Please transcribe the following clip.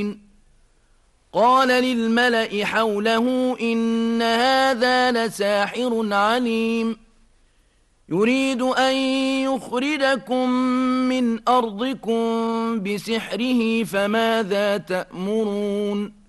قال للملأ حوله إن هذا لساحر عليم يريد أن يخرجكم من أرضكم بسحره فماذا تأمرون